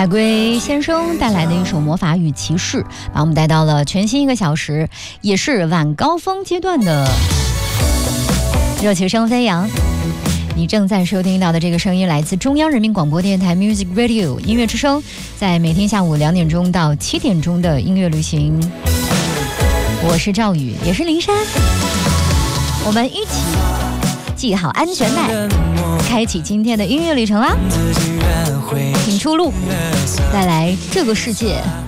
海龟先生带来的一首《魔法与骑士》，把我们带到了全新1个小时，也是晚高峰阶段的热曲声飞扬。你正在收听到的这个声音来自中央人民广播电台 Music Radio 音乐之声，在每天下午2点钟到7点钟的音乐旅行。我是赵宇，也是林珊，我们一起系好安全带，开启今天的音乐旅程啦！请出路，带来这个世界